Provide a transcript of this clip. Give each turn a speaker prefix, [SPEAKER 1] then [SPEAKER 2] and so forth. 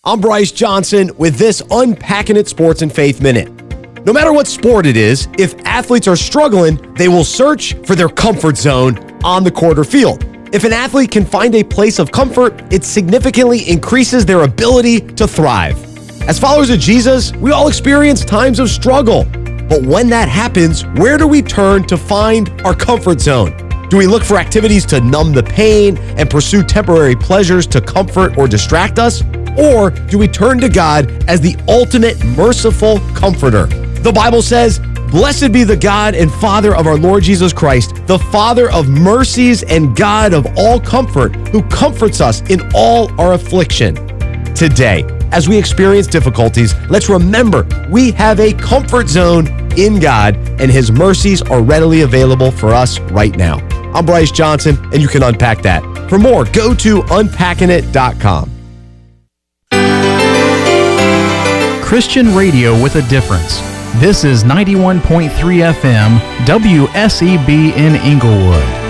[SPEAKER 1] I'm Bryce Johnson with this Unpacking It Sports and Faith Minute. No matter what sport it is, if athletes are struggling, they will search for their comfort zone on the court or field. If an athlete can find a place of comfort, it significantly increases their ability to thrive. As followers of Jesus, we all experience times of struggle. But when that happens, where do we turn to find our comfort zone? Do we look for activities to numb the pain and pursue temporary pleasures to comfort or distract us? Or do we turn to God as the ultimate merciful comforter? The Bible says, "Blessed be the God and Father of our Lord Jesus Christ, the Father of mercies and God of all comfort, who comforts us in all our affliction." Today, as we experience difficulties, let's remember we have a comfort zone in God, and His mercies are readily available for us right now. I'm Bryce Johnson, and you can unpack that. For more, go to unpackingit.com.
[SPEAKER 2] Christian radio with a difference. This is 91.3 FM, WSEB in Inglewood.